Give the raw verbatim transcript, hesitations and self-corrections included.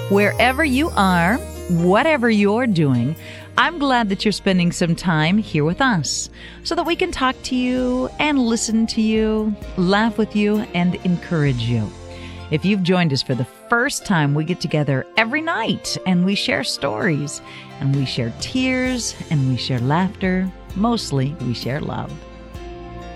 Wherever you are, whatever you're doing, I'm glad that you're spending some time here with us so that we can talk to you and listen to you, laugh with you, and encourage you. If you've joined us for the first time, we get together every night and we share stories and we share tears and we share laughter. Mostly we share love.